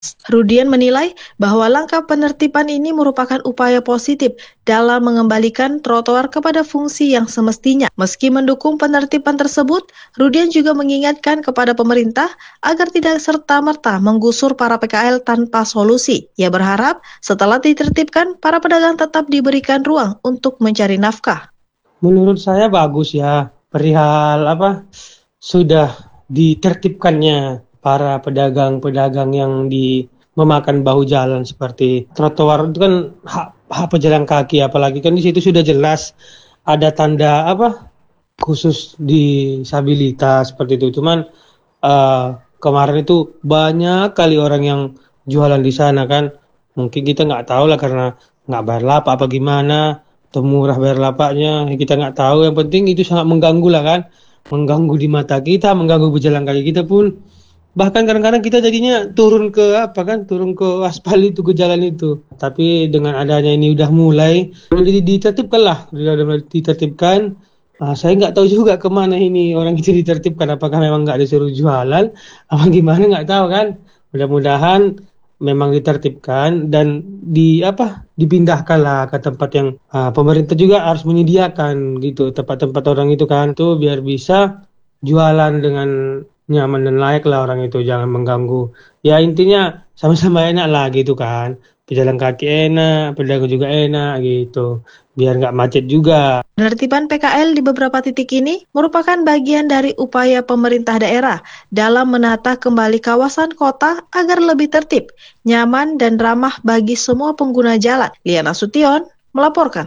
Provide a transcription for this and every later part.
Rudian menilai bahwa langkah penertiban ini merupakan upaya positif dalam mengembalikan trotoar kepada fungsi yang semestinya. Meski mendukung penertiban tersebut, Rudian juga mengingatkan kepada pemerintah agar tidak serta-merta menggusur para PKL tanpa solusi. Ia berharap setelah ditertibkan, para pedagang tetap diberikan ruang untuk mencari nafkah. Menurut saya bagus ya, perihal sudah ditertibkannya para pedagang-pedagang yang memakan bahu jalan seperti trotoar itu kan hak pejalan kaki, apalagi kan di situ sudah jelas ada tanda khusus disabilitas seperti itu. Cuman kemarin itu banyak kali orang yang jualan di sana kan, mungkin kita nggak tahu lah karena nggak bayar lapak apa gimana atau murah bayar lapaknya, kita nggak tahu. Yang penting itu sangat mengganggu lah kan, mengganggu di mata kita, mengganggu pejalan kaki kita pun. Bahkan kadang-kadang kita jadinya turun ke aspal itu, ke jalan itu. Tapi dengan adanya ini udah mulai ditertibkan lah, udah mulai ditertibkan. Saya nggak tahu juga kemana ini orang itu ditertibkan, apakah memang nggak disuruh jualan, apa gimana nggak tahu kan. Mudah-mudahan memang ditertibkan dan dipindahkan lah ke tempat yang pemerintah juga harus menyediakan gitu, tempat-tempat orang itu kan tuh biar bisa jualan dengan nyaman dan layak lah, orang itu jangan mengganggu. Ya intinya sama-sama enak lah gitu kan. Pejalan kaki enak, pedagang juga enak gitu. Biar nggak macet juga. Penertiban PKL di beberapa titik ini merupakan bagian dari upaya pemerintah daerah dalam menata kembali kawasan kota agar lebih tertib, nyaman, dan ramah bagi semua pengguna jalan. Liana Sution melaporkan.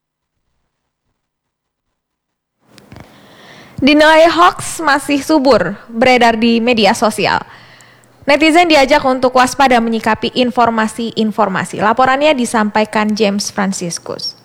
Dinilai hoax masih subur beredar di media sosial. Netizen diajak untuk waspada menyikapi informasi-informasi. Laporannya disampaikan James Franciscus.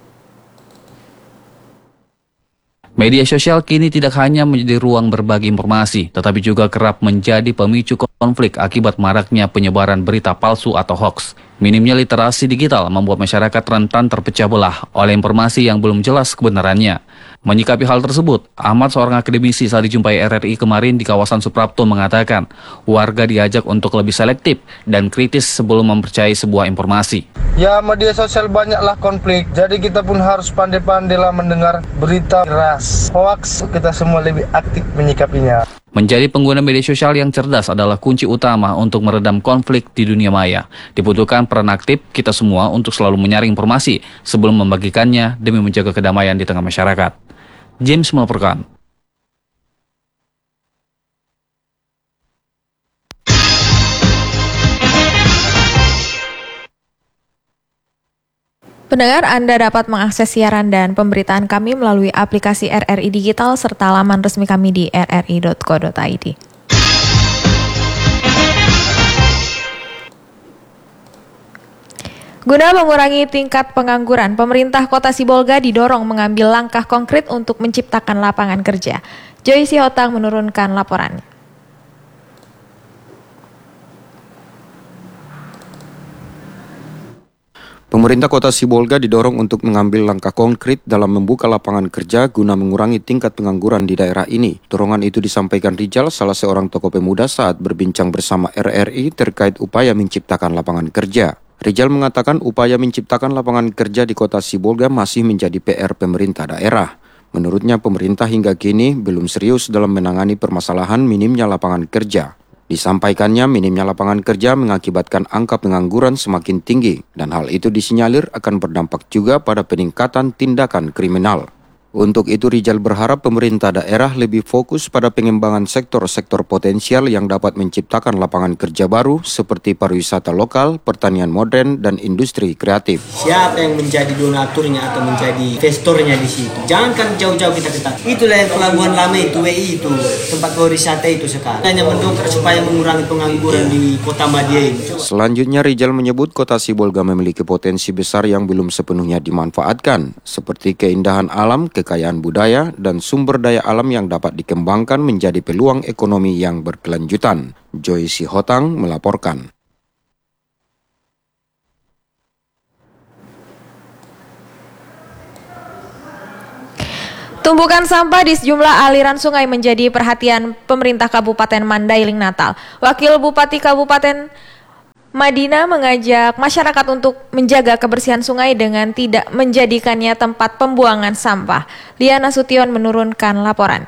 Media sosial kini tidak hanya menjadi ruang berbagi informasi, tetapi juga kerap menjadi pemicu konflik akibat maraknya penyebaran berita palsu atau hoax. Minimnya literasi digital membuat masyarakat rentan terpecah belah oleh informasi yang belum jelas kebenarannya. Menyikapi hal tersebut, Ahmad, seorang akademisi saat dijumpai RRI kemarin di kawasan Suprapto, mengatakan warga diajak untuk lebih selektif dan kritis sebelum mempercayai sebuah informasi. Ya, media sosial banyaklah konflik, jadi kita pun harus pandai-pandailah mendengar berita keras, hoax, kita semua lebih aktif menyikapinya. Menjadi pengguna media sosial yang cerdas adalah kunci utama untuk meredam konflik di dunia maya. Dibutuhkan peran aktif kita semua untuk selalu menyaring informasi sebelum membagikannya demi menjaga kedamaian di tengah masyarakat. James melaporkan. Pendengar, Anda dapat mengakses siaran dan pemberitaan kami melalui aplikasi RRI Digital serta laman resmi kami di rri.co.id. Guna mengurangi tingkat pengangguran, pemerintah Kota Sibolga didorong mengambil langkah konkret untuk menciptakan lapangan kerja. Joy Sihotang menurunkan laporannya. Pemerintah Kota Sibolga didorong untuk mengambil langkah konkret dalam membuka lapangan kerja guna mengurangi tingkat pengangguran di daerah ini. Dorongan itu disampaikan Rijal, salah seorang tokoh pemuda, saat berbincang bersama RRI terkait upaya menciptakan lapangan kerja. Rijal mengatakan upaya menciptakan lapangan kerja di Kota Sibolga masih menjadi PR pemerintah daerah. Menurutnya, pemerintah hingga kini belum serius dalam menangani permasalahan minimnya lapangan kerja. Disampaikannya, minimnya lapangan kerja mengakibatkan angka pengangguran semakin tinggi, dan hal itu disinyalir akan berdampak juga pada peningkatan tindakan kriminal. Untuk itu, Rijal berharap pemerintah daerah lebih fokus pada pengembangan sektor-sektor potensial yang dapat menciptakan lapangan kerja baru seperti pariwisata lokal, pertanian modern, dan industri kreatif. Siapa yang menjadi donaturnya atau menjadi investornya di situ? Jangankan jauh-jauh kita tetap. Itulah yang pelabuhan lama itu, WI itu, tempat pariwisata itu sekarang. Hanya mendongkrak supaya mengurangi pengangguran di Kota Madia ini. Selanjutnya, Rijal menyebut Kota Sibolga memiliki potensi besar yang belum sepenuhnya dimanfaatkan, seperti keindahan alam, kekayaan budaya, dan sumber daya alam yang dapat dikembangkan menjadi peluang ekonomi yang berkelanjutan. Joy Sihotang melaporkan. Tumpukan sampah di sejumlah aliran sungai menjadi perhatian pemerintah Kabupaten Mandailing Natal. Wakil Bupati Kabupaten Madinah mengajak masyarakat untuk menjaga kebersihan sungai dengan tidak menjadikannya tempat pembuangan sampah. Liana Sution menurunkan laporan.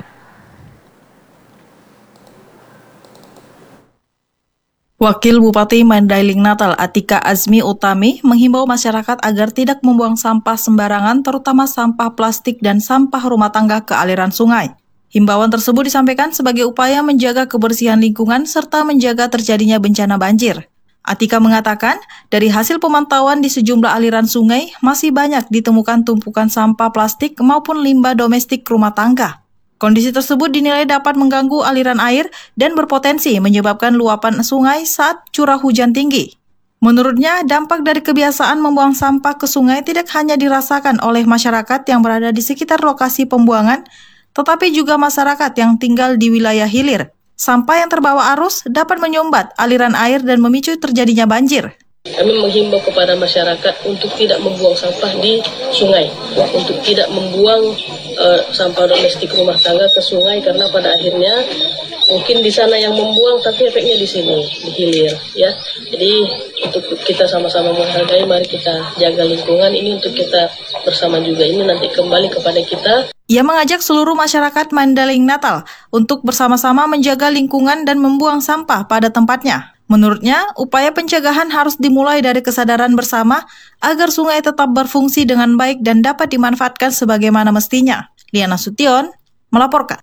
Wakil Bupati Mandailing Natal Atika Azmi Utami menghimbau masyarakat agar tidak membuang sampah sembarangan, terutama sampah plastik dan sampah rumah tangga ke aliran sungai. Himbauan tersebut disampaikan sebagai upaya menjaga kebersihan lingkungan serta menjaga terjadinya bencana banjir. Atika mengatakan, dari hasil pemantauan di sejumlah aliran sungai, masih banyak ditemukan tumpukan sampah plastik maupun limbah domestik rumah tangga. Kondisi tersebut dinilai dapat mengganggu aliran air dan berpotensi menyebabkan luapan sungai saat curah hujan tinggi. Menurutnya, dampak dari kebiasaan membuang sampah ke sungai tidak hanya dirasakan oleh masyarakat yang berada di sekitar lokasi pembuangan, tetapi juga masyarakat yang tinggal di wilayah hilir. Sampah yang terbawa arus dapat menyumbat aliran air dan memicu terjadinya banjir. Kami menghimbau kepada masyarakat untuk tidak membuang sampah di sungai, untuk tidak membuang sampah domestik rumah tangga ke sungai, karena pada akhirnya mungkin di sana yang membuang tapi efeknya di sini, di hilir, ya. Jadi untuk kita sama-sama menghargai, mari kita jaga lingkungan ini untuk kita bersama juga, ini nanti kembali kepada kita. Ia mengajak seluruh masyarakat Mandailing Natal untuk bersama-sama menjaga lingkungan dan membuang sampah pada tempatnya. Menurutnya, upaya pencegahan harus dimulai dari kesadaran bersama agar sungai tetap berfungsi dengan baik dan dapat dimanfaatkan sebagaimana mestinya. Liana Sution melaporkan.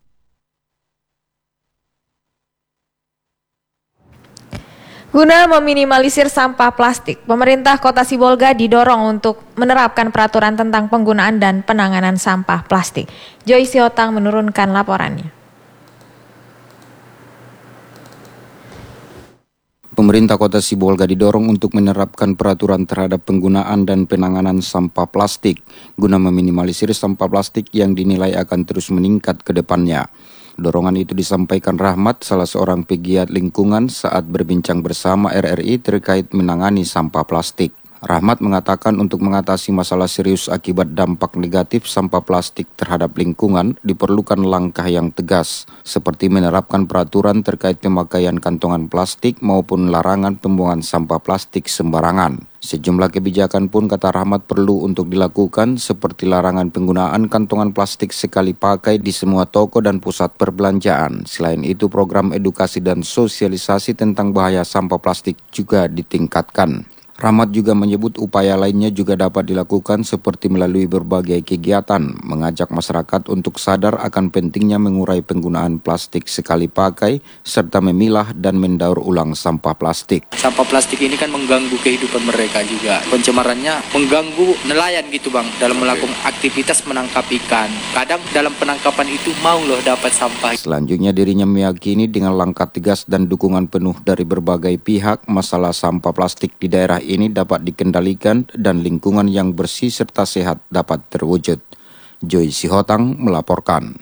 Guna meminimalisir sampah plastik, pemerintah Kota Sibolga didorong untuk menerapkan peraturan tentang penggunaan dan penanganan sampah plastik. Joy Siotang menurunkan laporannya. Pemerintah Kota Sibolga didorong untuk menerapkan peraturan terhadap penggunaan dan penanganan sampah plastik guna meminimalisir sampah plastik yang dinilai akan terus meningkat ke depannya. Dorongan itu disampaikan Rahmat, salah seorang pegiat lingkungan, saat berbincang bersama RRI terkait menangani sampah plastik. Rahmat mengatakan untuk mengatasi masalah serius akibat dampak negatif sampah plastik terhadap lingkungan diperlukan langkah yang tegas, seperti menerapkan peraturan terkait pemakaian kantongan plastik maupun larangan pembuangan sampah plastik sembarangan. Sejumlah kebijakan pun kata Rahmat perlu untuk dilakukan, seperti larangan penggunaan kantongan plastik sekali pakai di semua toko dan pusat perbelanjaan. Selain itu, program edukasi dan sosialisasi tentang bahaya sampah plastik juga ditingkatkan. Rahmat juga menyebut upaya lainnya juga dapat dilakukan seperti melalui berbagai kegiatan, mengajak masyarakat untuk sadar akan pentingnya mengurai penggunaan plastik sekali pakai, serta memilah dan mendaur ulang sampah plastik. Sampah plastik ini kan mengganggu kehidupan mereka juga. Pencemarannya mengganggu nelayan gitu bang, dalam melakukan aktivitas menangkap ikan. Kadang dalam penangkapan itu mau loh dapat sampah. Selanjutnya dirinya meyakini dengan langkah tegas dan dukungan penuh dari berbagai pihak, masalah sampah plastik di daerah ini dapat dikendalikan dan lingkungan yang bersih serta sehat dapat terwujud. Joy Sihotang melaporkan.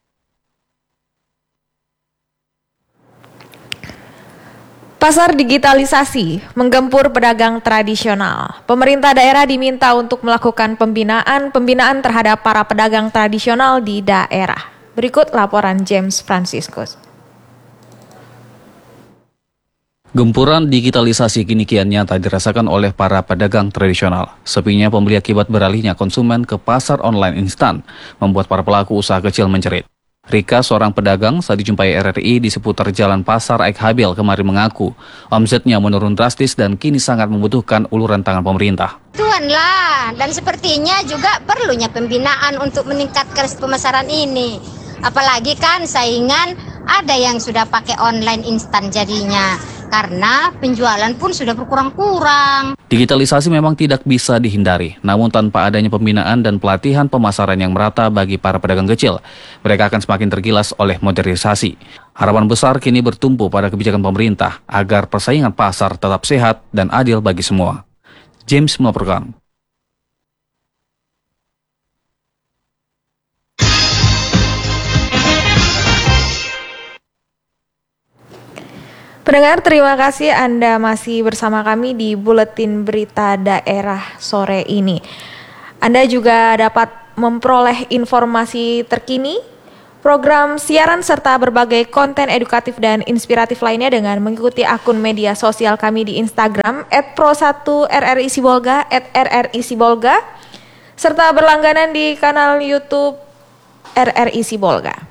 Pasar digitalisasi menggempur pedagang tradisional. Pemerintah daerah diminta untuk melakukan pembinaan terhadap para pedagang tradisional di daerah. Berikut laporan James Franciscus. Gempuran digitalisasi kini kian nyata dirasakan oleh para pedagang tradisional. Sepinya pembeli akibat beralihnya konsumen ke pasar online instan membuat para pelaku usaha kecil menjerit. Rika, seorang pedagang, saat dijumpai RRI di seputar Jalan Pasar Ek Habil kemarin mengaku omsetnya menurun drastis dan kini sangat membutuhkan uluran tangan pemerintah. Tuanlah, dan sepertinya juga perlunya pembinaan untuk meningkatkan pemasaran ini. Apalagi kan saingan ada yang sudah pakai online instan jadinya. Karena penjualan pun sudah berkurang-kurang. Digitalisasi memang tidak bisa dihindari, namun tanpa adanya pembinaan dan pelatihan pemasaran yang merata bagi para pedagang kecil, mereka akan semakin tergilas oleh modernisasi. Harapan besar kini bertumpu pada kebijakan pemerintah agar persaingan pasar tetap sehat dan adil bagi semua. James melaporkan. Pendengar, terima kasih Anda masih bersama kami di Buletin Berita Daerah sore ini. Anda juga dapat memperoleh informasi terkini program siaran serta berbagai konten edukatif dan inspiratif lainnya dengan mengikuti akun media sosial kami di Instagram @pro1rrisibolga @rrisibolga serta berlangganan di kanal YouTube RRI Sibolga.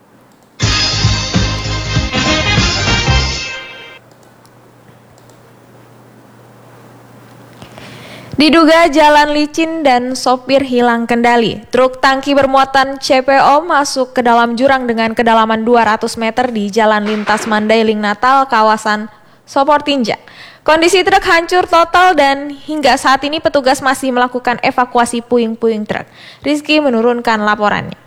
Diduga jalan licin dan sopir hilang kendali, truk tangki bermuatan CPO masuk ke dalam jurang dengan kedalaman 200 meter di Jalan Lintas Mandailing Natal, kawasan Soportinja. Kondisi truk hancur total dan hingga saat ini petugas masih melakukan evakuasi puing-puing truk. Rizky menurunkan laporannya.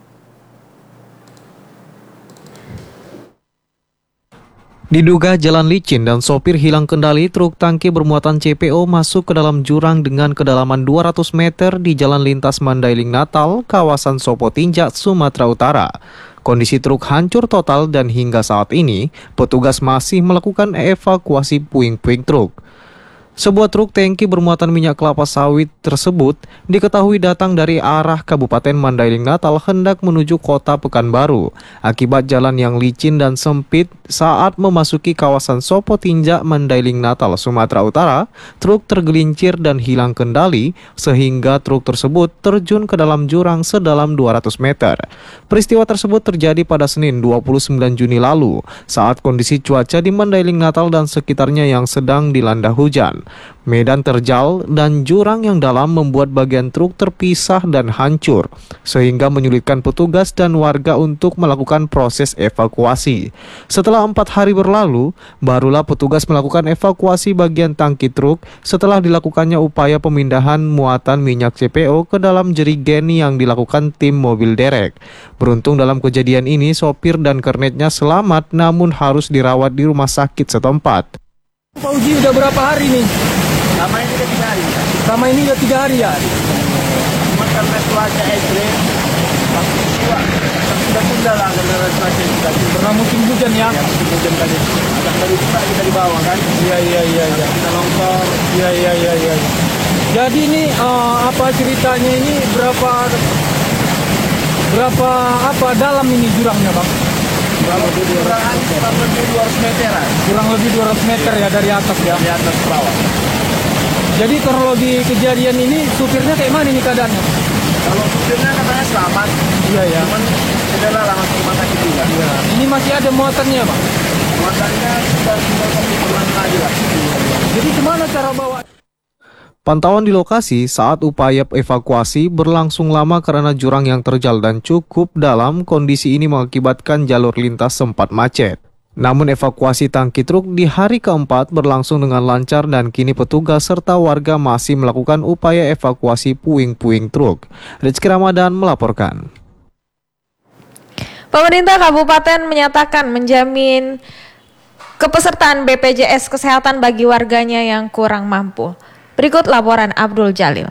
Diduga jalan licin dan sopir hilang kendali, truk tangki bermuatan CPO masuk ke dalam jurang dengan kedalaman 200 meter di Jalan Lintas Mandailing Natal, kawasan Sopotinja, Sumatera Utara. Kondisi truk hancur total dan hingga saat ini petugas masih melakukan evakuasi puing-puing truk. Sebuah truk tangki bermuatan minyak kelapa sawit tersebut diketahui datang dari arah Kabupaten Mandailing Natal hendak menuju kota Pekanbaru. Akibat jalan yang licin dan sempit saat memasuki kawasan Sopotinja, Mandailing Natal, Sumatera Utara, truk tergelincir dan hilang kendali sehingga truk tersebut terjun ke dalam jurang sedalam 200 meter. Peristiwa tersebut terjadi pada Senin 29 Juni lalu saat kondisi cuaca di Mandailing Natal dan sekitarnya yang sedang dilanda hujan. Medan terjal dan jurang yang dalam membuat bagian truk terpisah dan hancur, sehingga menyulitkan petugas dan warga untuk melakukan proses evakuasi. Setelah 4 hari berlalu, barulah petugas melakukan evakuasi bagian tangki truk setelah dilakukannya upaya pemindahan muatan minyak CPO ke dalam jerigen yang dilakukan tim mobil derek. Beruntung dalam kejadian ini, sopir dan kernetnya selamat namun harus dirawat di rumah sakit setempat. Pak Uji udah berapa hari nih? Sama ini udah 3 hari. Sama ini udah 3 hari ya? Cuma karena cuaca ekstrim, waktu tunda lah karena cuaca kita. Pernah musim hujan ya? Ya, musim hujan tadi. Agak dari kita di bawah kan? Iya. Kita longsor. Iya. Jadi ini apa ceritanya ini berapa dalam ini jurangnya, Bang? Kurang lebih 200 meter. Kurang lebih 200 meter ya dari atas ya? Dari atas ke bawah. Jadi kronologi kejadian ini supirnya kayak mana nih keadaannya? Kalau supirnya katanya selamat. Iya ya. Cuman adalah langsung rumah sakit juga. Iya. Ini masih ada muatannya, Bang? Muatannya sudah tinggal 1 bulan lagi lah. Jadi gimana cara bawa? Pantauan di lokasi saat upaya evakuasi berlangsung lama karena jurang yang terjal dan cukup dalam. Kondisi ini mengakibatkan jalur lintas sempat macet. Namun evakuasi tangki truk di hari keempat berlangsung dengan lancar dan kini petugas serta warga masih melakukan upaya evakuasi puing-puing truk. Rizky Ramadan melaporkan. Pemerintah kabupaten menyatakan menjamin kepesertaan BPJS Kesehatan bagi warganya yang kurang mampu. Berikut laporan Abdul Jalil.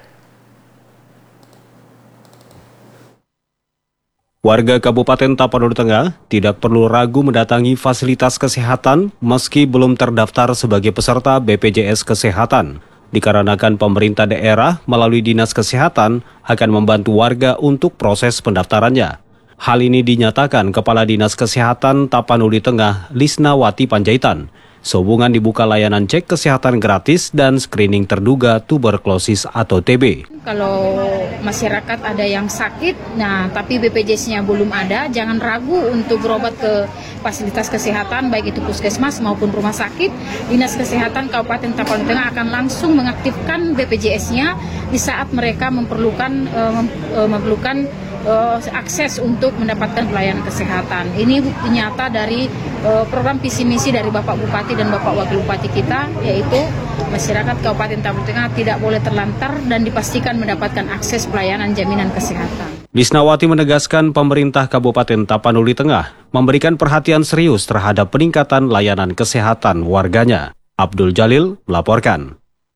Warga Kabupaten Tapanuli Tengah tidak perlu ragu mendatangi fasilitas kesehatan meski belum terdaftar sebagai peserta BPJS Kesehatan. Dikarenakan pemerintah daerah melalui Dinas Kesehatan akan membantu warga untuk proses pendaftarannya. Hal ini dinyatakan Kepala Dinas Kesehatan Tapanuli Tengah, Lisnawati Panjaitan. Sehubungan dibuka layanan cek kesehatan gratis dan screening terduga tuberkulosis atau TB. Kalau masyarakat ada yang sakit, tapi BPJS-nya belum ada, jangan ragu untuk berobat ke fasilitas kesehatan, baik itu puskesmas maupun rumah sakit. Dinas Kesehatan Kabupaten Tapanuli Tengah akan langsung mengaktifkan BPJS-nya di saat mereka memerlukan akses untuk mendapatkan pelayanan kesehatan. Ini bukti nyata dari program visi misi dari Bapak Bupati dan Bapak Wakil Bupati kita, yaitu masyarakat Kabupaten Tapanuli Tengah tidak boleh terlantar dan dipastikan mendapatkan akses pelayanan jaminan kesehatan. Lisnawati menegaskan pemerintah Kabupaten Tapanuli Tengah memberikan perhatian serius terhadap peningkatan layanan kesehatan warganya. Abdul Jalil melaporkan.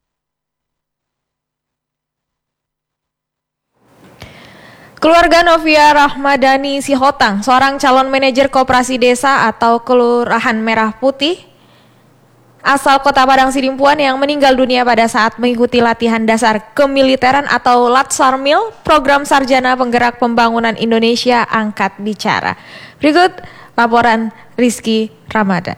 Keluarga Novia Rahmadani Sihotang, seorang calon manajer koperasi desa atau Kelurahan Merah Putih, asal Kota Padang Sidimpuan yang meninggal dunia pada saat mengikuti latihan dasar kemiliteran atau Latsarmil, program Sarjana Penggerak Pembangunan Indonesia angkat bicara. Berikut laporan Rizky Ramadan.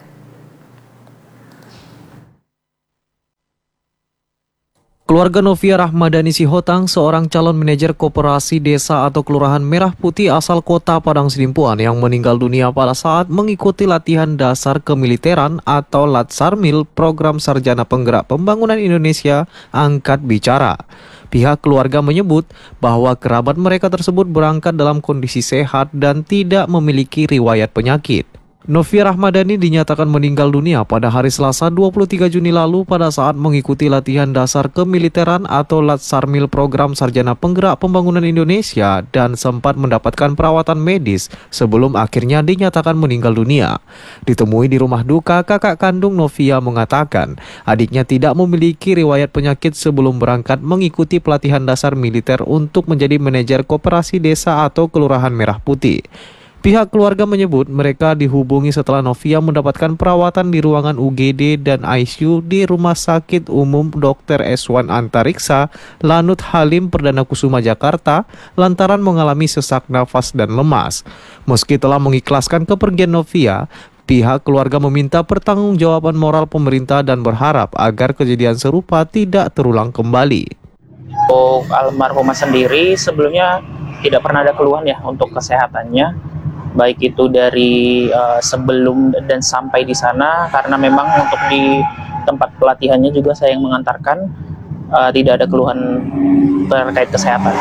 Keluarga Novia Rahmadani Sihotang, seorang calon manajer koperasi desa atau kelurahan Merah Putih asal Kota Padang Sidimpuan yang meninggal dunia pada saat mengikuti latihan dasar kemiliteran atau Latsarmil, program Sarjana Penggerak Pembangunan Indonesia angkat bicara. Pihak keluarga menyebut bahwa kerabat mereka tersebut berangkat dalam kondisi sehat dan tidak memiliki riwayat penyakit. Novia Rahmadani dinyatakan meninggal dunia pada hari Selasa 23 Juni lalu pada saat mengikuti latihan dasar kemiliteran atau Latsarmil, program Sarjana Penggerak Pembangunan Indonesia, dan sempat mendapatkan perawatan medis sebelum akhirnya dinyatakan meninggal dunia. Ditemui di rumah duka, kakak kandung Novia mengatakan adiknya tidak memiliki riwayat penyakit sebelum berangkat mengikuti pelatihan dasar militer untuk menjadi manajer koperasi desa atau kelurahan Merah Putih. Pihak keluarga menyebut mereka dihubungi setelah Novia mendapatkan perawatan di ruangan UGD dan ICU di Rumah Sakit Umum Dr. Eswan Antariksa, Lanut Halim Perdana Kusuma, Jakarta, lantaran mengalami sesak nafas dan lemas. Meski telah mengikhlaskan kepergian Novia, pihak keluarga meminta pertanggungjawaban moral pemerintah dan berharap agar kejadian serupa tidak terulang kembali. Untuk almarhumah sendiri sebelumnya tidak pernah ada keluhan ya untuk kesehatannya, baik itu dari sebelum dan sampai di sana, karena memang untuk di tempat pelatihannya juga saya yang mengantarkan, tidak ada keluhan terkait kesehatan.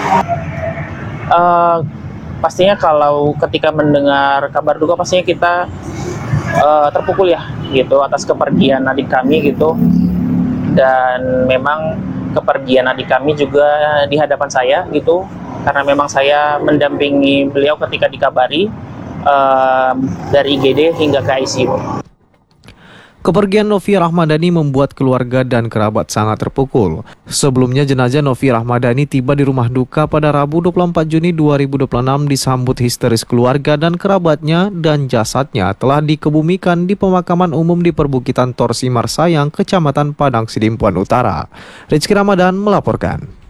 Pastinya kalau ketika mendengar kabar duka pastinya kita terpukul ya gitu atas kepergian adik kami gitu, dan memang kepergian adik kami juga di hadapan saya gitu, karena memang saya mendampingi beliau ketika dikabari dari IGD hingga ke ICU. Kepergian Novia Rahmadani membuat keluarga dan kerabat sangat terpukul. Sebelumnya jenazah Novia Rahmadani tiba di rumah duka pada Rabu 24 Juni 2026 disambut histeris keluarga dan kerabatnya, dan jasadnya telah dikebumikan di pemakaman umum di perbukitan Torsi Marsayang, Kecamatan Padang Sidimpuan Utara. Rizky Ramadan melaporkan.